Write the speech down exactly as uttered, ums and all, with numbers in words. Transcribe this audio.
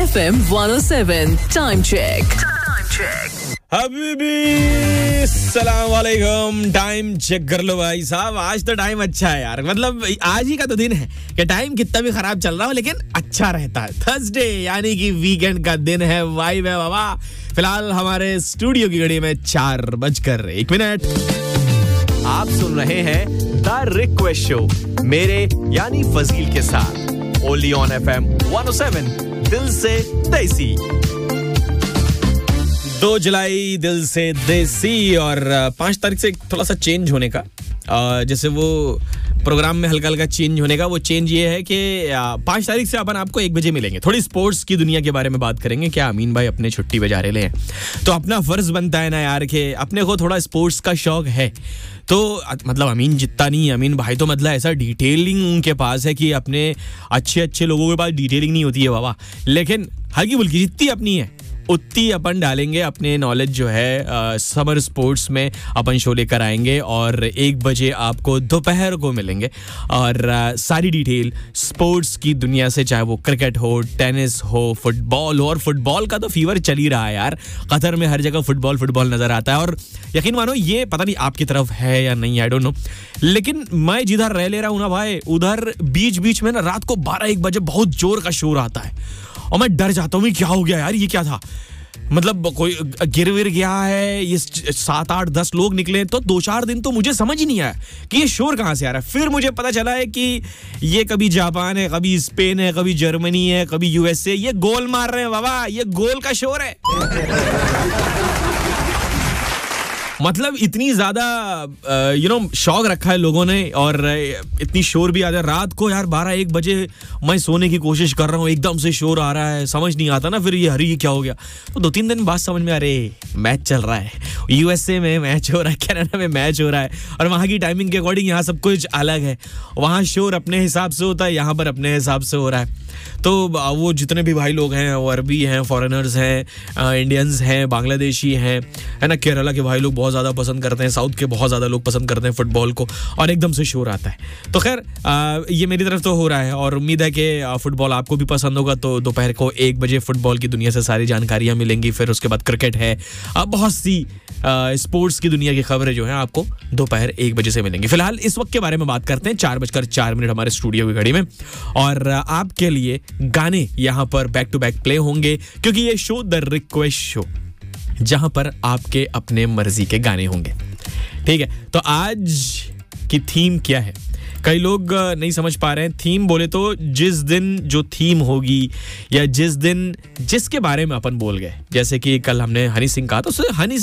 F M one oh seven. Time check. Time check. Habibi सलाम वालेकुम. Time check कर लो भाई साहब. आज तो टाइम अच्छा है यार. मतलब आज ही का तो दिन है कि टाइम कितना भी खराब चल रहा हो लेकिन अच्छा रहता है. थर्सडे यानी कि वीकेंड का दिन है. वाइब है बाबा. फिलहाल हमारे स्टूडियो की घड़ी में चार बजकर एक मिनट. आप सुन रहे हैं द रिक्वेस्ट शो मेरे यानी फजील के साथ only on F M one oh seven. दिल से देसी. दो जुलाई दिल से देसी. और पांच तारीख से थोड़ा सा चेंज होने का, जैसे वो प्रोग्राम में हल्का हल्का चेंज होने का. वो चेंज ये है कि पांच तारीख से अपन आपको एक बजे मिलेंगे. थोड़ी स्पोर्ट्स की दुनिया के बारे में बात करेंगे. क्या अमीन भाई अपने छुट्टी पे जा रहे हैं तो अपना फर्ज बनता है ना यार कि अपने को थोड़ा स्पोर्ट्स का शौक है. तो मतलब अमीन जितना नहीं, अमीन भाई तो मतलब ऐसा डिटेलिंग उनके पास है कि अपने अच्छे अच्छे लोगों के पास डिटेलिंग नहीं होती है बाबा. लेकिन हल्की फुल्की जितनी अपनी है उतनी अपन डालेंगे. अपने नॉलेज जो है समर स्पोर्ट्स में अपन शो लेकर आएंगे और एक बजे आपको दोपहर को मिलेंगे. और आ, सारी डिटेल स्पोर्ट्स की दुनिया से, चाहे वो क्रिकेट हो, टेनिस हो, फुटबॉल हो. और फुटबॉल का तो फीवर चल ही रहा है यार. कतर में हर जगह फुटबॉल फुटबॉल नजर आता है. और यकीन मानो ये पता नहीं आपकी तरफ है या नहीं, आई डोंट नो, लेकिन मैं जिधर रह ले रहा हूँ ना भाई, उधर बीच बीच में ना रात को बारह एक बजे बहुत जोर का शोर आता है और मैं डर जाता हूँ. क्या हो गया यार, ये क्या था? मतलब कोई गिर विर गया है? ये सात आठ दस लोग निकले. तो दो चार दिन तो मुझे समझ ही नहीं आया कि ये शोर कहाँ से आ रहा है. फिर मुझे पता चला है कि ये कभी जापान है, कभी स्पेन है, कभी जर्मनी है, कभी यूएसए. ये गोल मार रहे हैं बाबा. ये गोल का शोर है. मतलब इतनी ज्यादा यू नो शौक रखा है लोगों ने और इतनी शोर भी आ जाए रात को यार. बारह एक बजे मैं सोने की कोशिश कर रहा हूँ, एकदम से शोर आ रहा है, समझ नहीं आता ना. फिर ये हरी क्या हो गया. तो दो तीन दिन बाद समझ में, अरे मैच चल रहा है, यूएसए में मैच हो रहा है, कनाडा में मैच हो रहा है और वहाँ की टाइमिंग के अकॉर्डिंग यहाँ सब कुछ अलग है. वहाँ शोर अपने हिसाब से होता है, यहाँ पर अपने हिसाब से हो रहा है. तो वो जितने भी भाई लोग हैं, वो अरबी हैं, फॉरेनर्स हैं, इंडियंस हैं, बांग्लादेशी हैं, है ना, केरला के भाई लोग बहुत ज़्यादा पसंद करते हैं, साउथ के बहुत ज़्यादा लोग पसंद करते हैं फुटबॉल को. और एकदम से शोर आता है. तो खैर ये मेरी तरफ तो हो रहा है और उम्मीद है कि फुटबॉल आपको भी पसंद होगा. तो दोपहर को एक बजे फुटबॉल की दुनिया से सारी जानकारियाँ मिलेंगी. फिर उसके बाद क्रिकेट है, बहुत सी स्पोर्ट्स की दुनिया की खबरें जो हैं आपको दोपहर एक बजे से मिलेंगी. फिलहाल इस वक्त के बारे में बात करते हैं. चार बजकर चार मिनट हमारे स्टूडियो की घड़ी में और आपके लिए गाने यहाँ पर बैक टू बैक प्ले होंगे क्योंकि ये शो द रिक्वेस्ट शो जहां पर आपके अपने मर्जी के गाने होंगे. ठीक है, तो आज की थीम क्या है? कई लोग नहीं समझ पा रहे हैं. थीम बोले तो जिस दिन जो थीम होगी या जिस दिन जिसके बारे में अपन बोल गए, जैसे कि कल हमने हनी सिंह कहा तो हनी